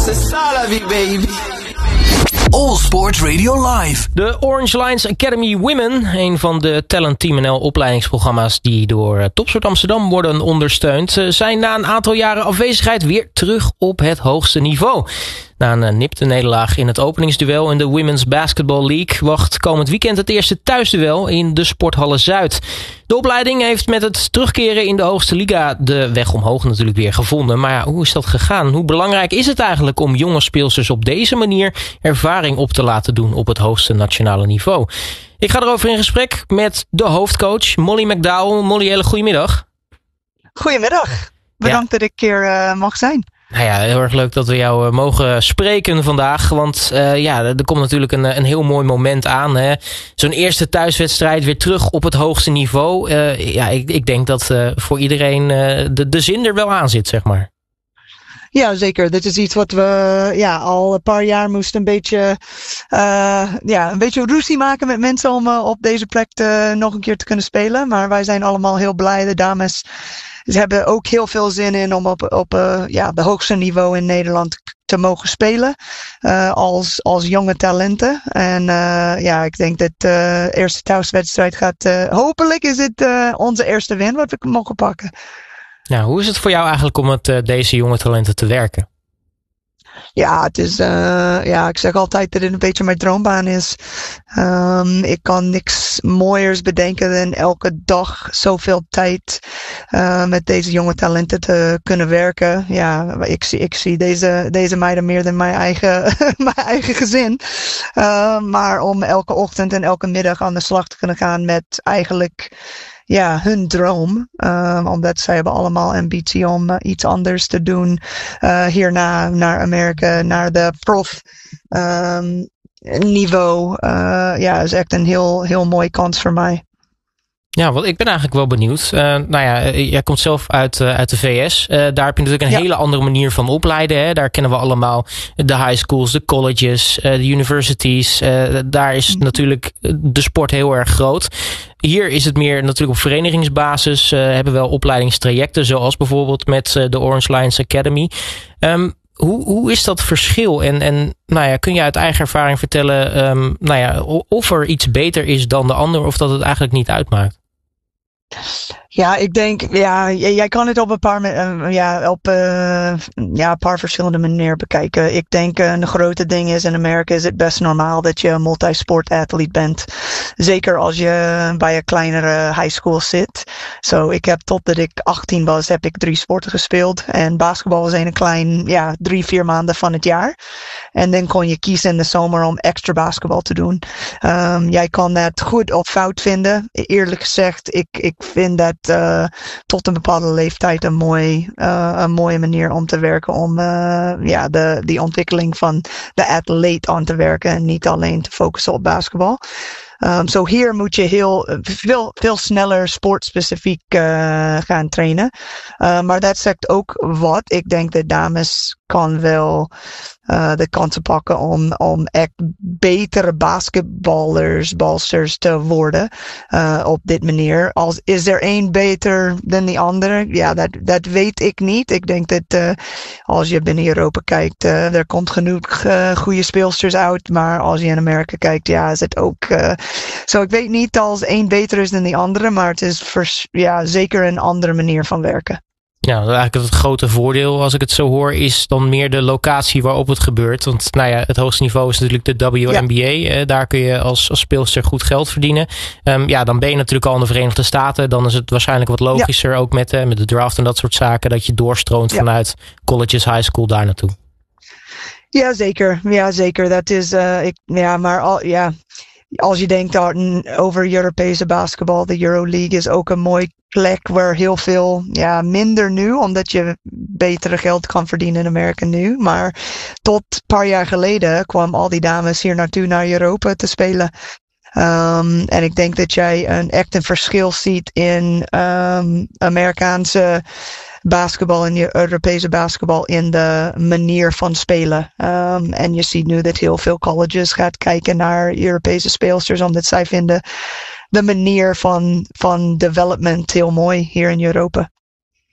C'est ça la vie, baby. All Sport Radio Live. De Orange Lions Academy Women, een van de Talent Team NL opleidingsprogramma's die door Topsport Amsterdam worden ondersteund, zijn na een aantal jaren afwezigheid weer terug op het hoogste niveau. Na een nipte nederlaag in het openingsduel in de Women's Basketball League wacht komend weekend het eerste thuisduel in de Sporthalle Zuid. De opleiding heeft met het terugkeren in de hoogste liga de weg omhoog natuurlijk weer gevonden. Maar ja, hoe is dat gegaan? Hoe belangrijk is het eigenlijk om jonge speelsters op deze manier ervaring op te laten doen op het hoogste nationale niveau? Ik ga erover in gesprek met de hoofdcoach Molly McDowell. Molly, hele goedemiddag. Goedemiddag. Bedankt dat ik hier mag zijn. Nou ja, heel erg leuk dat we jou mogen spreken vandaag. Want er komt natuurlijk een heel mooi moment aan. Hè? Zo'n eerste thuiswedstrijd weer terug op het hoogste niveau. Ik denk dat voor iedereen de zin er wel aan zit, zeg maar. Ja, zeker. Dit is iets wat we al een paar jaar moesten een beetje ruzie maken met mensen om op deze plek nog een keer te kunnen spelen. Maar wij zijn allemaal heel blij. De dames, ze hebben ook heel veel zin in om op de hoogste niveau in Nederland te mogen spelen. Als jonge talenten. En ik denk dat de eerste thuiswedstrijd gaat. Hopelijk is het onze eerste win wat we mogen pakken. Nou, hoe is het voor jou eigenlijk om met deze jonge talenten te werken? Ja, het is, ik zeg altijd dat het een beetje mijn droombaan is. Ik kan niks mooiers bedenken dan elke dag zoveel tijd met deze jonge talenten te kunnen werken. Ja, ik zie deze meiden meer dan mijn eigen gezin. Maar om elke ochtend en elke middag aan de slag te kunnen gaan met eigenlijk hun droom. Omdat zij hebben allemaal ambitie om iets anders te doen. Hierna naar Amerika, naar de prof niveau. Is echt een heel mooie kans voor mij. Ja, want ik ben eigenlijk wel benieuwd. Jij komt zelf uit de VS. Daar heb je natuurlijk een hele andere manier van opleiden. Hè? Daar kennen we allemaal de high schools, de colleges, de universities. Daar is natuurlijk de sport heel erg groot. Hier is het meer natuurlijk op verenigingsbasis. Hebben we wel opleidingstrajecten, zoals bijvoorbeeld met de Orange Lions Academy. Hoe is dat verschil? En kun je uit eigen ervaring vertellen of er iets beter is dan de ander, of dat het eigenlijk niet uitmaakt? Ja, ik denk, jij kan het op een paar verschillende manieren bekijken. Ik denk een grote ding is in Amerika is het best normaal dat je een multisport-athlete bent. Zeker als je bij een kleinere high school zit. Ik heb totdat ik 18 was, heb ik 3 sporten gespeeld. En basketbal was een klein, 3-4 maanden van het jaar. En dan kon je kiezen in de zomer om extra basketbal te doen. Jij kan dat goed of fout vinden. Eerlijk gezegd, ik vind dat tot een bepaalde leeftijd een mooie manier om te werken. Om die ontwikkeling van de atleet aan te werken. En niet alleen te focussen op basketbal. Hier moet je veel sneller sportspecifiek gaan trainen. Maar dat zegt ook wat. Ik denk dat dames kan wel de kansen pakken om echt betere balsters te worden op dit manier. Is er één beter dan die andere? Ja, dat weet ik niet. Ik denk dat als je binnen Europa kijkt, er komt genoeg goede speelsters uit. Maar als je in Amerika kijkt, is het ook. Ik weet niet als één beter is dan die andere, maar het is zeker een andere manier van werken. Ja, eigenlijk het grote voordeel, als ik het zo hoor, is dan meer de locatie waarop het gebeurt. Want het hoogste niveau is natuurlijk de WNBA. Daar kun je als speelster goed geld verdienen. Dan ben je natuurlijk al in de Verenigde Staten. Dan is het waarschijnlijk wat logischer, ook met de draft en dat soort zaken, dat je doorstroomt vanuit colleges, high school daar naartoe. Ja, zeker. Ja, zeker. Dat is, als je denkt over Europese basketbal, de Euroleague is ook een mooi plek waar heel veel, minder nu, omdat je betere geld kan verdienen in Amerika nu. Maar tot een paar jaar geleden kwamen al die dames hier naartoe naar Europa te spelen. En ik denk dat jij echt een verschil ziet in Amerikaanse basketbal en je Europese basketbal in de manier van spelen. En je ziet nu dat heel veel colleges gaat kijken naar Europese speelsters, omdat zij vinden de manier van development heel mooi hier in Europa.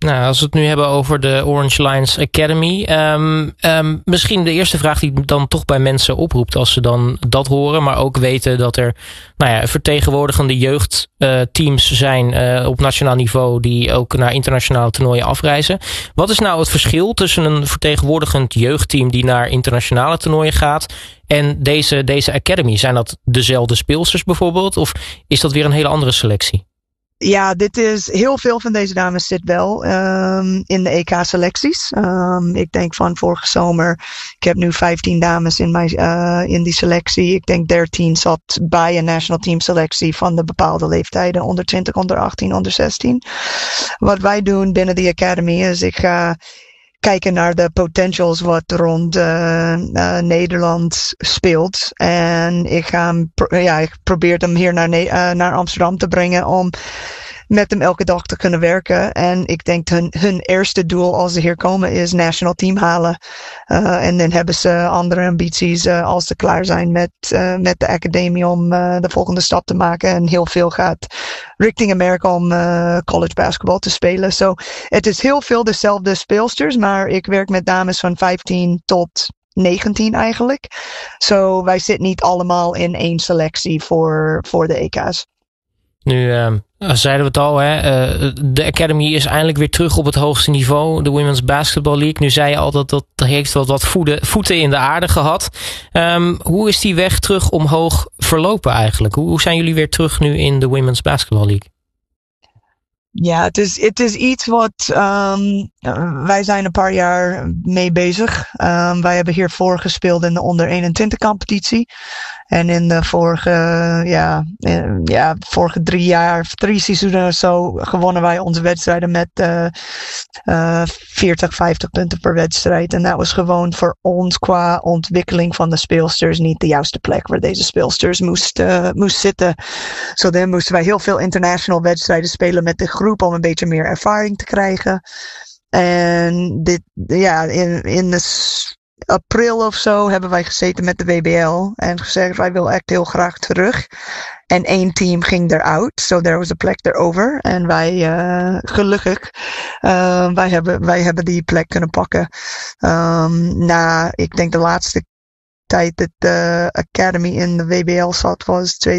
Nou, als we het nu hebben over de Orange Lions Academy. Misschien de eerste vraag die dan toch bij mensen oproept als ze dan dat horen. Maar ook weten dat er vertegenwoordigende jeugdteams zijn op nationaal niveau. Die ook naar internationale toernooien afreizen. Wat is nou het verschil tussen een vertegenwoordigend jeugdteam die naar internationale toernooien gaat en deze Academy? Zijn dat dezelfde speelsters bijvoorbeeld? Of is dat weer een hele andere selectie? Ja, dit is heel veel van deze dames zit wel in de EK-selecties. Ik denk van vorige zomer, ik heb nu 15 dames in die selectie. Ik denk 13 zat bij een national team selectie van de bepaalde leeftijden. Onder 20, onder 18, onder 16. Wat wij doen binnen de Academy is ik ga kijken naar de potentials wat rond Nederland speelt. En ik probeer hem hier naar Amsterdam te brengen om met hem elke dag te kunnen werken. En ik denk hun eerste doel als ze hier komen is national team halen. En dan hebben ze andere ambities als ze klaar zijn met de academie om de volgende stap te maken. En heel veel gaat richting Amerika om college basketbal te spelen. So, het is heel veel dezelfde speelsters, maar ik werk met dames van 15 tot 19 eigenlijk. So, wij zitten niet allemaal in één selectie voor de EK's. Nu zeiden we het al, de Academy is eindelijk weer terug op het hoogste niveau. De Women's Basketball League. Nu zei je al dat heeft wat voeten in de aarde gehad. Hoe is die weg terug omhoog verlopen eigenlijk? Hoe zijn jullie weer terug nu in de Women's Basketball League? Ja, het is iets wat wij zijn een paar jaar mee bezig. Wij hebben hiervoor gespeeld in de onder 21 competitie. En in de vorige 3 seizoenen of zo gewonnen wij onze wedstrijden met 40, 50 punten per wedstrijd. En dat was gewoon voor ons qua ontwikkeling van de speelsters niet de juiste plek waar deze speelsters moest zitten. Zo dan moesten wij heel veel international wedstrijden spelen met de groep om een beetje meer ervaring te krijgen. En in de april of zo hebben wij gezeten met de WBL en gezegd wij willen echt heel graag terug. En 1 team ging eruit, so there was a plek erover. En wij, gelukkig, wij hebben die plek kunnen pakken. Ik denk de laatste tijd dat de Academy in de WBL zat was 2017-18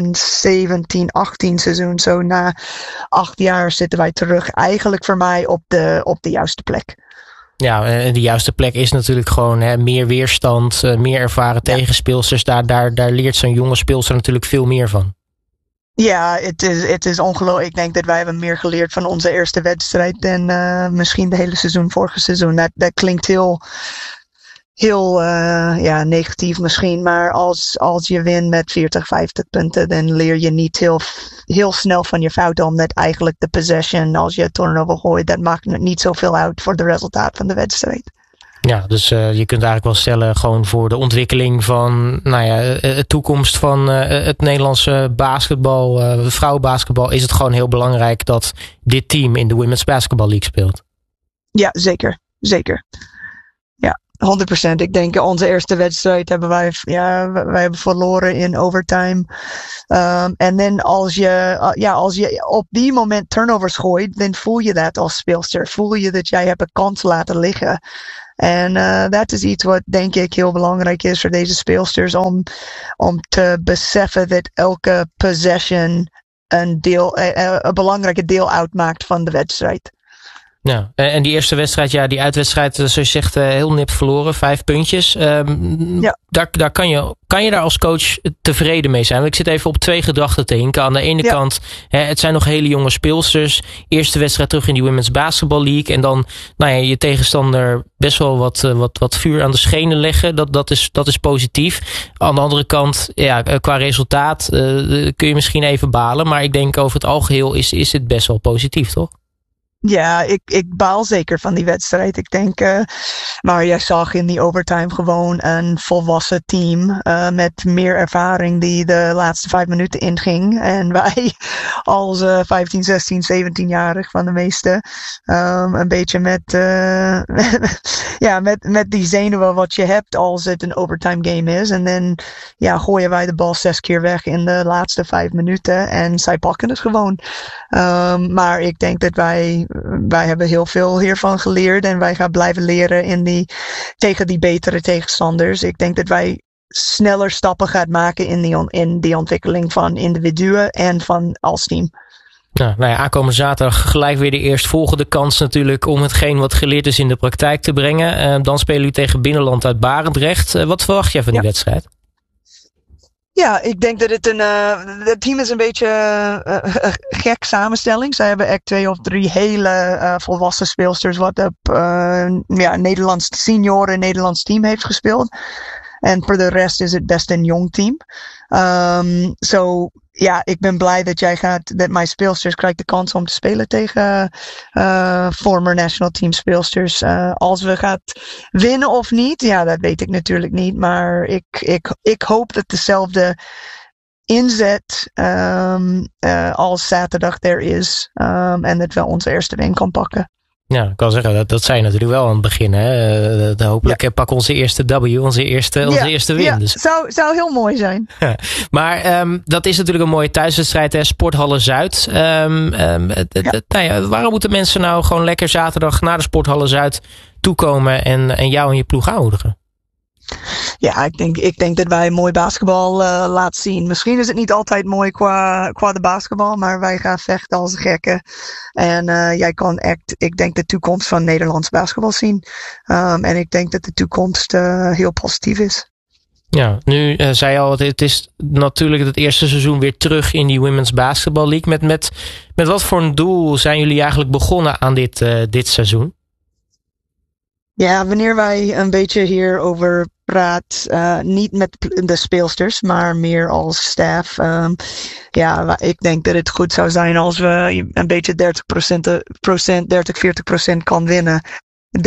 seizoen. Zo na 8 jaar zitten wij terug eigenlijk voor mij op de juiste plek. Ja, en de juiste plek is natuurlijk gewoon meer weerstand, meer ervaren tegenspeelsters. Daar leert zo'n jonge speelster natuurlijk veel meer van. Ja, het is ongelooflijk. Ik denk dat wij hebben meer geleerd van onze eerste wedstrijd dan misschien de hele seizoen, vorige seizoen. Dat klinkt heel negatief misschien, maar als je wint met 40, 50 punten, dan leer je niet heel snel van je fouten, omdat eigenlijk de possession, als je het turnover gooit, dat maakt niet zoveel uit voor de resultaat van de wedstrijd. Ja, dus je kunt eigenlijk wel stellen, gewoon voor de ontwikkeling van de toekomst van het Nederlandse basketbal, vrouwenbasketbal, is het gewoon heel belangrijk dat dit team in de Women's Basketball League speelt. Ja, zeker. Ja, 100%. Ik denk onze eerste wedstrijd hebben wij hebben verloren in overtime. En dan als je op die moment turnovers gooit, dan voel je dat als speelster. Voel je dat jij hebt een kans laten liggen. En dat is iets wat denk ik heel belangrijk is voor deze speelsters om te beseffen dat elke possession een belangrijke deel uitmaakt van de wedstrijd. Ja, en die eerste wedstrijd, die uitwedstrijd, zoals je zegt, heel nipt verloren, 5 puntjes. Daar kan je daar als coach tevreden mee zijn? Want ik zit even op 2 gedachten te hinken. Aan de ene kant, het zijn nog hele jonge speelsters. Eerste wedstrijd terug in die Women's Basketball League. En dan je tegenstander best wel wat vuur aan de schenen leggen. Dat is positief. Aan de andere kant, qua resultaat kun je misschien even balen. Maar ik denk over het algeheel is het best wel positief, toch? Ja, ik baal zeker van die wedstrijd. Ik denk, maar jij zag in die overtime gewoon een volwassen team met meer ervaring die de laatste 5 minuten inging. En wij als 15, 16, 17-jarig van de meeste een beetje met die zenuwen wat je hebt als het een overtime game is. En dan gooien wij de bal 6 keer weg in de laatste 5 minuten en zij pakken het gewoon. Maar ik denk dat wij wij hebben heel veel hiervan geleerd en wij gaan blijven leren tegen die betere tegenstanders. Ik denk dat wij sneller stappen gaan maken in die ontwikkeling van individuen en van als team. Nou ja, aankomende zaterdag gelijk weer de eerstvolgende kans natuurlijk om hetgeen wat geleerd is in de praktijk te brengen. Dan spelen jullie tegen Binnenland uit Barendrecht. Wat verwacht jij van die wedstrijd? Ja, ik denk dat het team is een beetje gek samenstelling. Zij hebben echt 2 of 3 hele volwassen speelsters wat op Nederlands senioren Nederlands team heeft gespeeld. En voor de rest is het best een jong team. Ik ben blij dat mijn speelsters krijgt de kans om te spelen tegen former national team speelsters. Als we gaan winnen of niet, ja, dat weet ik natuurlijk niet. Maar ik hoop dat dezelfde inzet als zaterdag er is. En dat we onze eerste win kan pakken. Ja, ik kan zeggen, dat zei je natuurlijk wel aan het begin. Hè? Hopelijk pak onze eerste W, onze eerste win. Ja, dus. zou heel mooi zijn. Maar dat is natuurlijk een mooie thuiswedstrijd, hè? Sporthallen Zuid. Waarom moeten mensen nou gewoon lekker zaterdag naar de Sporthallen Zuid toekomen en jou en je ploeg aanmoedigen? Ja, ik denk dat wij mooi basketbal laten zien. Misschien is het niet altijd mooi qua de basketbal, maar wij gaan vechten als gekken. En jij kan echt, ik denk, de toekomst van Nederlands basketbal zien. En ik denk dat de toekomst heel positief is. Ja, nu zei je al, het is natuurlijk het eerste seizoen weer terug in die Women's Basketball League. Met wat voor een doel zijn jullie eigenlijk begonnen aan dit seizoen? Ja, wanneer wij een beetje hierover praat, niet met de speelsters, maar meer als staff. Ik denk dat het goed zou zijn als we een beetje 30-40% kan winnen. 30-40%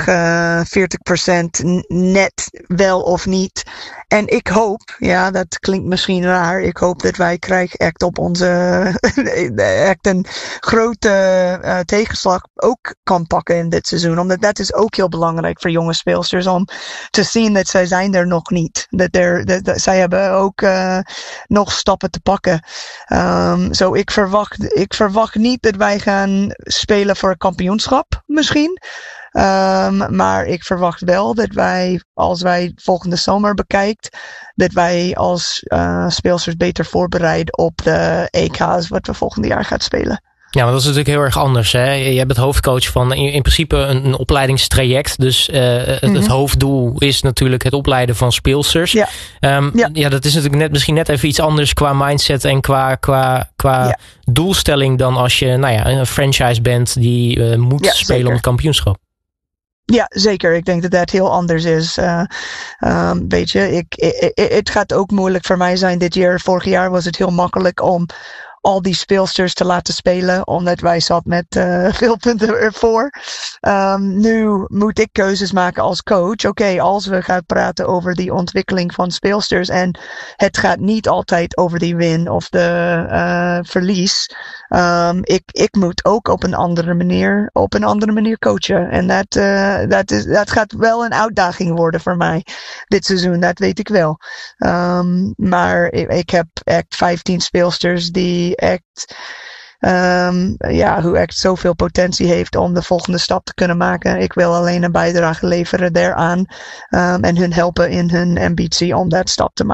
net wel of niet. En ik hoop, ja, dat klinkt misschien raar, ik hoop dat wij krijgen echt op onze echt een grote tegenslag ook kan pakken in dit seizoen. Omdat dat is ook heel belangrijk voor jonge speelsters om te zien dat zij zijn er nog niet. Dat zij hebben ook nog stappen te pakken. Ik verwacht niet dat wij gaan spelen voor een kampioenschap misschien. Maar ik verwacht wel dat wij, als wij volgende zomer bekijkt, dat wij als speelsters beter voorbereiden op de EK's wat we volgende jaar gaan spelen. Ja, maar dat is natuurlijk heel erg anders. Hè? Je bent hoofdcoach van in principe een opleidingstraject. Dus het hoofddoel is natuurlijk het opleiden van speelsters. Ja. Dat is natuurlijk misschien net even iets anders qua mindset en qua doelstelling dan als je een franchise bent die moet spelen om het kampioenschap. Ja, zeker. Ik denk dat dat heel anders is. Weet je, het gaat ook moeilijk voor mij zijn dit jaar. Vorig jaar was het heel makkelijk om al die speelsters te laten spelen, omdat wij zat met veel punten ervoor. Nu moet ik keuzes maken als coach. Oké, als we gaan praten over die ontwikkeling van speelsters en het gaat niet altijd over die win of de verlies. Ik moet ook op een andere manier coachen. En dat gaat wel een uitdaging worden voor mij dit seizoen, dat weet ik wel. Maar ik heb echt 15 speelsters die echt zoveel potentie heeft om de volgende stap te kunnen maken. Ik wil alleen een bijdrage leveren daaraan en hun helpen in hun ambitie om dat stap te maken.